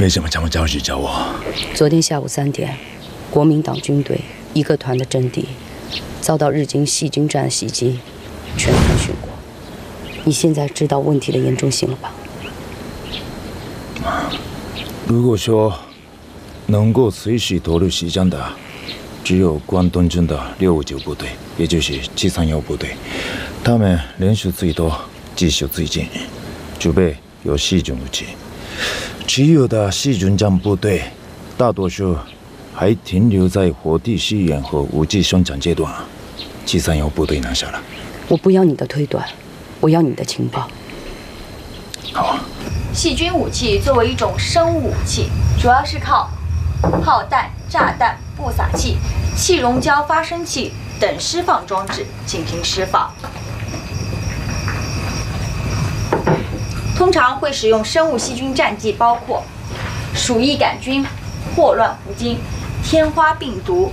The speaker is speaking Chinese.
为什么这么着急找我？ 昨天下午3点，国民党军队1个团的阵地遭到日军细菌战袭击，全团殉国。你现在知道问题的严重性了吧？ 如果说能够随时投入西江的，只有关东军的659部队，也就是731部队，他们人数最多，技术最精，储备有细菌武器。只有的细菌战部队，大多数还停留在火地试验和武器生产阶段。731部队拿下了。 我不要你的推断，我要你的情报。 好。 细菌武器作为一种生物武器，主要是靠炮弹、炸弹、布撒器、气溶胶发生器等释放装置进行释放。通常会使用生物细菌战剂，包括鼠疫杆菌、霍乱弧菌、天花病毒、